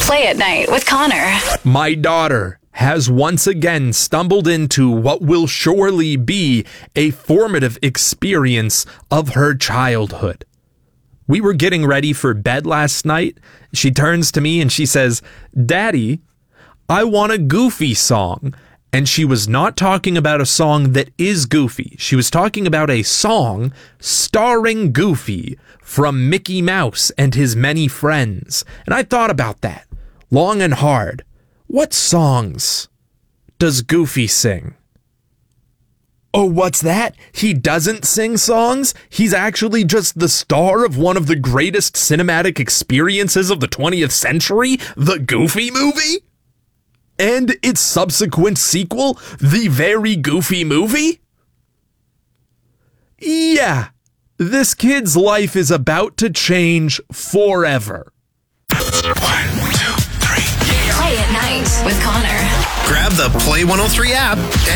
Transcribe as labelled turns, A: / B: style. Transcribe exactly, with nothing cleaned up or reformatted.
A: Play at Night with Connor.
B: My daughter has once again stumbled into what will surely be a formative experience of her childhood. We were getting ready for bed last night. She turns to me and she says, "Daddy, I want a Goofy song." And she was not talking about a song that is Goofy. She was talking about a song starring Goofy from Mickey Mouse and His Many Friends. And I thought about that long and hard. What songs does Goofy sing? Oh, what's that? He doesn't sing songs? He's actually just the star of one of the greatest cinematic experiences of the twentieth century, the Goofy movie? And its subsequent sequel, The Very Goofy Movie? Yeah, this kid's life is about to change forever.
C: One, two, three.
A: Play at Night with Connor.
C: Grab the Play one oh three app and